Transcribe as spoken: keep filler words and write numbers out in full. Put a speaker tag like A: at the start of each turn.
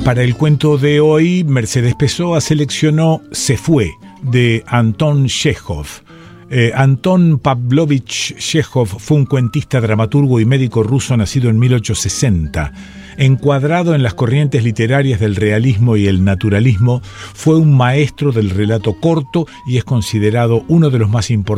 A: Para el cuento de hoy, Mercedes Pessoa seleccionó Se fue, de Anton Chejov. Eh, Anton Pavlovich Chejov fue un cuentista, dramaturgo y médico ruso nacido en mil ochocientos sesenta. Encuadrado en las corrientes literarias del realismo y el naturalismo, fue un maestro del relato corto y es considerado uno de los más importantes